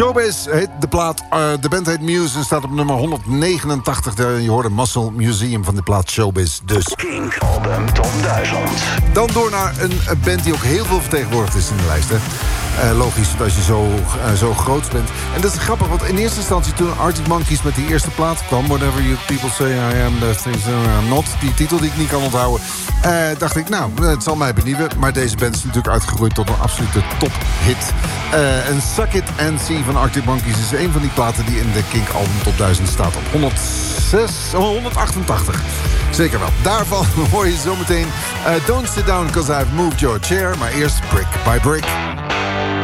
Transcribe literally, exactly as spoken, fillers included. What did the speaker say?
Showbiz heet de plaat. Uh, de band heet Muse en staat op nummer honderdnegenentachtig. Je hoorde Muscle Museum van de plaat Showbiz dus. Kink Album Top duizend. Dan door naar een band die ook heel veel vertegenwoordigd is in de lijst. Hè. Uh, logisch, want als je zo, uh, zo groot bent. En dat is grappig, want in eerste instantie toen Arctic Monkeys met die eerste plaat kwam, Whatever You People Say I Am, The Things That I'm Not, die titel die ik niet kan onthouden, uh, dacht ik, nou, het zal mij benieuwen. Maar deze band is natuurlijk uitgegroeid tot een absolute tophit. Uh, en Suck It and See van Arctic Monkeys is een van die platen die in de Kink Album Top duizend staat op honderdzes, honderdachtentachtig. Zeker wel. Daarvan hoor je zometeen uh, Don't Sit Down Cause I've Moved Your Chair. Maar eerst Brick by Brick.